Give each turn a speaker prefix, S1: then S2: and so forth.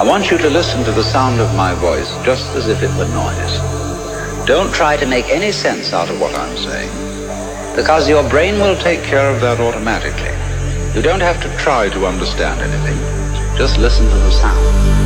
S1: want you to listen to the sound of my voice just as if it were noise. Don't try to make any sense out of what I'm saying, because your brain will take care of that automatically. You don't have to try to understand anything. Just listen to the sound.